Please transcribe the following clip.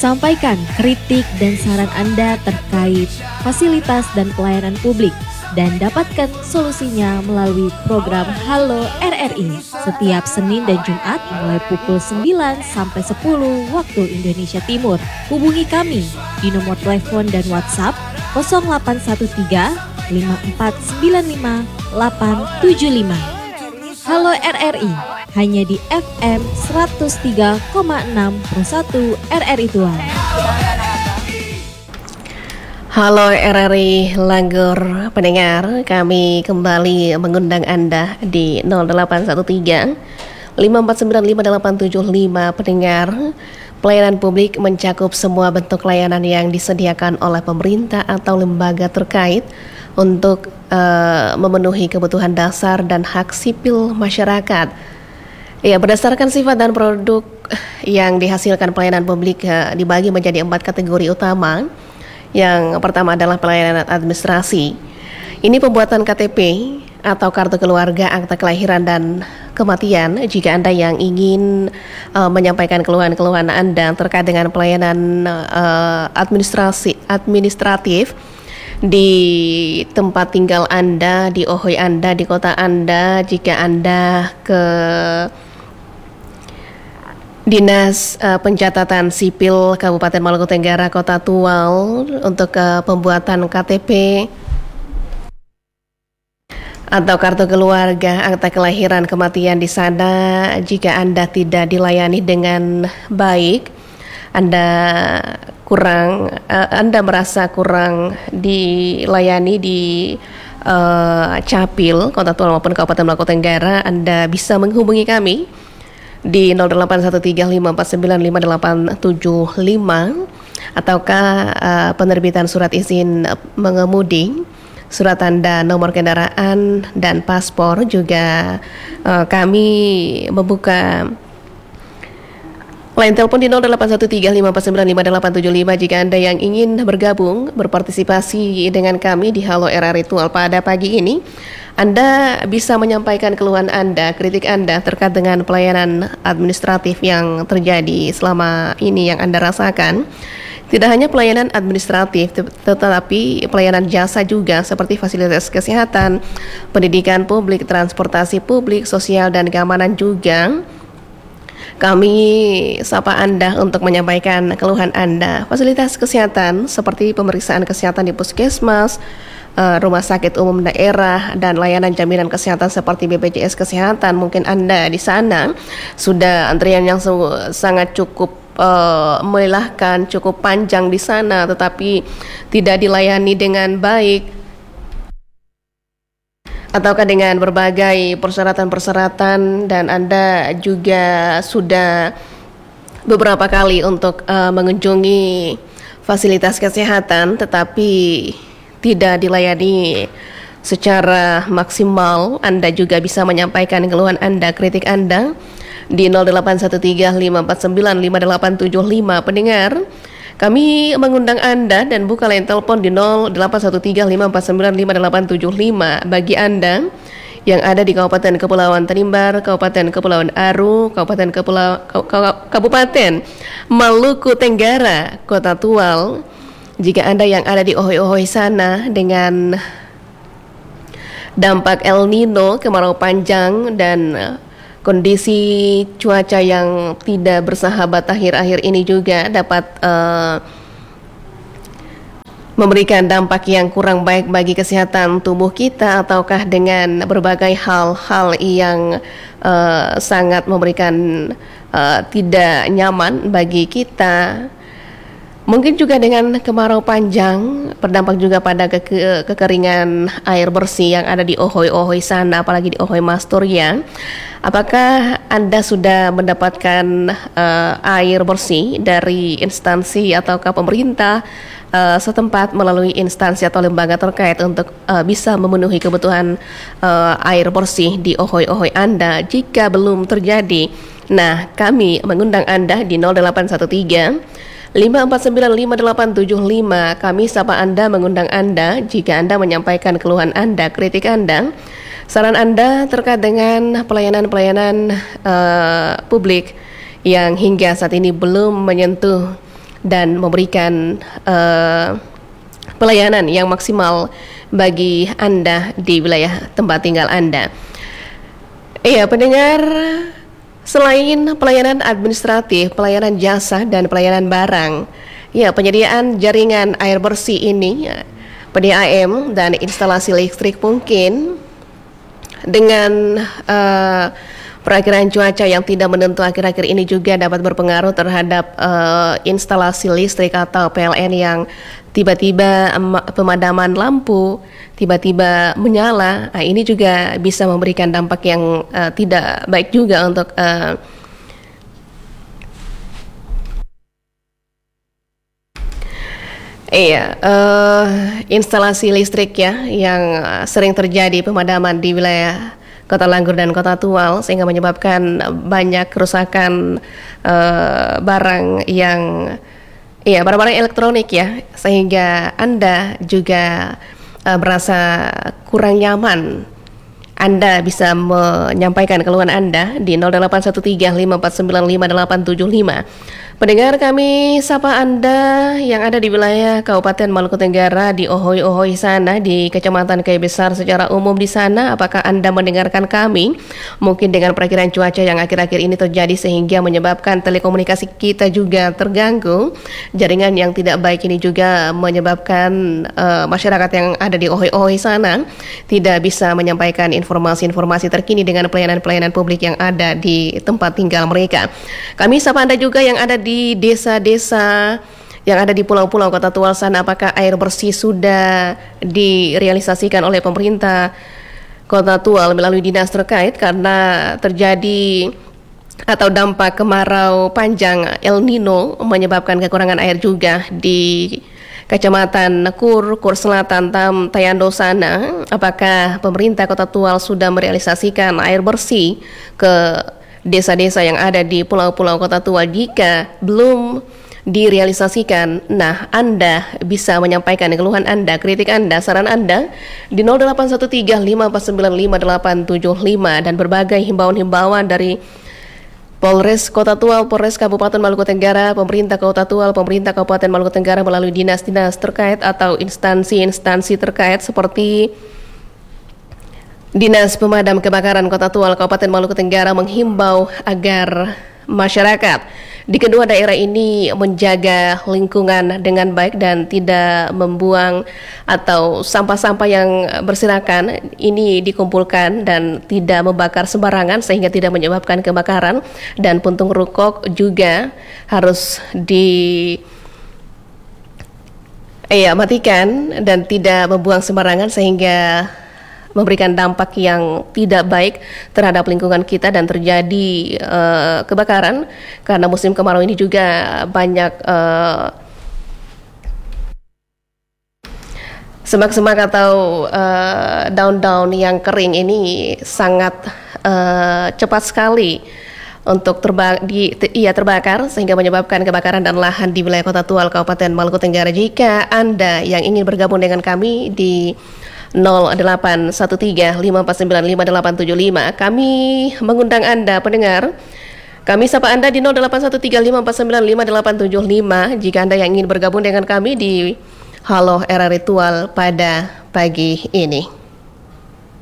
Sampaikan kritik dan saran Anda terkait fasilitas dan pelayanan publik dan dapatkan solusinya melalui program Halo RRI setiap Senin dan Jumat mulai pukul 9 sampai 10 waktu Indonesia Timur. Hubungi kami di nomor telepon dan WhatsApp 0813 5495 875. Halo RRI hanya di FM 103,6 Pro 1 RRI Tuan. Halo RRI Langgor pendengar, kami kembali mengundang Anda di 0813 5495875 pendengar. Pelayanan publik mencakup semua bentuk layanan yang disediakan oleh pemerintah atau lembaga terkait untuk memenuhi kebutuhan dasar dan hak sipil masyarakat. Ya, berdasarkan sifat dan produk yang dihasilkan pelayanan publik dibagi menjadi 4 kategori utama. Yang pertama adalah pelayanan administrasi. Ini pembuatan KTP atau kartu keluarga, akta kelahiran dan kematian. Jika Anda yang ingin menyampaikan keluhan-keluhan Anda terkait dengan pelayanan administratif di tempat tinggal Anda, di OHOI Anda, di kota Anda, jika Anda ke Dinas Pencatatan Sipil Kabupaten Maluku Tenggara Kota Tual untuk pembuatan KTP atau kartu keluarga, akta kelahiran, kematian di sana, jika Anda tidak dilayani dengan baik, Anda merasa kurang dilayani di Capil, Kota Tual maupun Kabupaten Maluku Tenggara, Anda bisa menghubungi kami di 081354955875 ataukah penerbitan surat izin mengemudi, surat tanda nomor kendaraan dan paspor. Juga kami membuka line telepon di 081354955875 jika Anda yang ingin bergabung berpartisipasi dengan kami di Halo RRI Tual pada pagi ini. Anda bisa menyampaikan keluhan Anda, kritik Anda terkait dengan pelayanan administratif yang terjadi selama ini yang Anda rasakan. Tidak hanya pelayanan administratif, tetapi pelayanan jasa juga seperti fasilitas kesehatan, pendidikan publik, transportasi publik, sosial dan keamanan juga. Kami sapa Anda untuk menyampaikan keluhan Anda. Fasilitas kesehatan seperti pemeriksaan kesehatan di puskesmas, rumah sakit umum daerah, dan layanan jaminan kesehatan seperti BPJS Kesehatan. Mungkin Anda di sana sudah antrian yang sangat cukup melelahkan, cukup panjang di sana, tetapi tidak dilayani dengan baik, ataukah dengan berbagai persyaratan-persyaratan, dan Anda juga sudah beberapa kali untuk mengunjungi fasilitas kesehatan tetapi tidak dilayani secara maksimal. Anda juga bisa menyampaikan keluhan Anda, kritik Anda di 081354955875 pendengar. Kami mengundang Anda dan buka line telepon di 081354955875 bagi Anda yang ada di Kabupaten Kepulauan Tanimbar, Kabupaten Kepulauan Aru, Kabupaten Maluku Tenggara, Kota Tual. Jika Anda yang ada di OHOI sana dengan dampak El Nino, kemarau panjang dan kondisi cuaca yang tidak bersahabat akhir-akhir ini juga dapat memberikan dampak yang kurang baik bagi kesehatan tubuh kita, ataukah dengan berbagai hal-hal yang sangat memberikan tidak nyaman bagi kita. Mungkin juga dengan kemarau panjang berdampak juga pada kekeringan air bersih yang ada di OHOI sana, apalagi di OHOI Masturia. Apakah Anda sudah mendapatkan air bersih dari instansi ataukah pemerintah setempat melalui instansi atau lembaga terkait untuk bisa memenuhi kebutuhan air bersih di OHOI Anda? Jika belum terjadi, nah kami mengundang Anda di 0813 5495875. Kami sapa Anda, mengundang Anda jika Anda menyampaikan keluhan Anda, kritik Anda, saran Anda terkait dengan pelayanan-pelayanan publik yang hingga saat ini belum menyentuh dan memberikan pelayanan yang maksimal bagi Anda di wilayah tempat tinggal Anda. Iya, pendengar, selain pelayanan administratif, pelayanan jasa, dan pelayanan barang, ya, penyediaan jaringan air bersih ini, PDAM, dan instalasi listrik mungkin dengan perakiraan cuaca yang tidak menentu akhir-akhir ini juga dapat berpengaruh terhadap instalasi listrik atau PLN yang tiba-tiba pemadaman lampu tiba-tiba menyala. Nah, ini juga bisa memberikan dampak yang tidak baik juga untuk instalasi listrik ya, yang sering terjadi pemadaman di wilayah Kota Langgur dan Kota Tual, sehingga menyebabkan banyak kerusakan barang yang barang-barang elektronik ya, sehingga Anda juga merasa kurang nyaman. Anda bisa menyampaikan keluhan Anda di 081354955875. Pendengar, kami sapa Anda yang ada di wilayah Kabupaten Maluku Tenggara, di Ohoy-Ohoy sana, di Kecamatan Kai Besar secara umum di sana. Apakah Anda mendengarkan kami? Mungkin dengan perakiraan cuaca yang akhir-akhir ini terjadi sehingga menyebabkan telekomunikasi kita juga terganggu. Jaringan yang tidak baik ini juga menyebabkan masyarakat yang ada di Ohoy-Ohoy sana tidak bisa menyampaikan informasi-informasi terkini dengan pelayanan-pelayanan publik yang ada di tempat tinggal mereka. Kami sapa Anda juga yang ada di desa-desa yang ada di pulau-pulau Kota Tual sana. Apakah air bersih sudah direalisasikan oleh pemerintah Kota Tual melalui dinas terkait, karena terjadi atau dampak kemarau panjang El Nino menyebabkan kekurangan air juga di Kecamatan Kur Selatan, Tayando sana. Apakah pemerintah Kota Tual sudah merealisasikan air bersih ke desa-desa yang ada di pulau-pulau Kota Tual? Jika belum direalisasikan, nah, Anda bisa menyampaikan keluhan Anda, kritik Anda, saran Anda di 081354955875, dan berbagai himbauan-himbauan dari Polres Kota Tual, Polres Kabupaten Maluku Tenggara, pemerintah Kota Tual, pemerintah Kabupaten Maluku Tenggara melalui dinas-dinas terkait atau instansi-instansi terkait seperti Dinas Pemadam Kebakaran Kota Tual Kabupaten Maluku Tenggara menghimbau agar masyarakat di kedua daerah ini menjaga lingkungan dengan baik dan tidak membuang atau sampah-sampah yang berserakan ini dikumpulkan dan tidak membakar sembarangan sehingga tidak menyebabkan kebakaran, dan puntung rokok juga harus matikan dan tidak membuang sembarangan sehingga memberikan dampak yang tidak baik terhadap lingkungan kita dan terjadi kebakaran. Karena musim kemarau ini juga banyak semak-semak atau daun-daun yang kering ini sangat cepat sekali untuk terbakar sehingga menyebabkan kebakaran dan lahan di wilayah Kota Tual Kabupaten Maluku Tenggara. Jika Anda yang ingin bergabung dengan kami di 081354955875, kami mengundang Anda pendengar. Kami sapa Anda di 081354955875 jika Anda yang ingin bergabung dengan kami di Halo RRI Tual pada pagi ini.